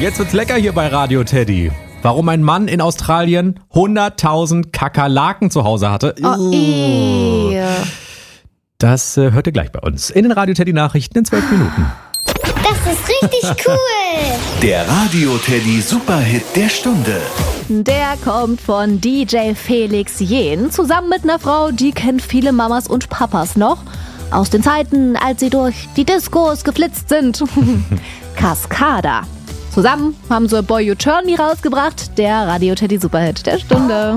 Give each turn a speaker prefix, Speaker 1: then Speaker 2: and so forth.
Speaker 1: Jetzt wird's lecker hier bei Radio Teddy. Warum ein Mann in Australien 100.000 Kakerlaken zu Hause hatte. Das hört ihr gleich bei uns. In den Radio Teddy Nachrichten in 12 Minuten.
Speaker 2: Das ist richtig cool.
Speaker 3: Der Radio Teddy Superhit der Stunde.
Speaker 4: Der kommt von DJ Felix Jähn, zusammen mit einer Frau, die kennt viele Mamas und Papas noch. Aus den Zeiten, als sie durch die Discos geflitzt sind. Cascada. Zusammen haben sie Boy You Turn Me rausgebracht, der Radio Teddy Superhit der Stunde.